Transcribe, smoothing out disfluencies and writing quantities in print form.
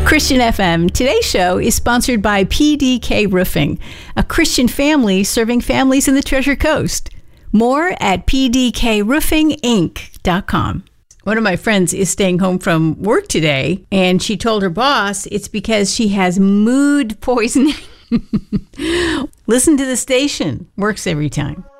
Christian FM. Today's show is sponsored by PDK Roofing, a Christian family serving families in the Treasure Coast. More at pdkroofinginc.com. One of my friends is staying home from work today, and she told her boss it's because she has mood poisoning. Listen to the station. Works every time.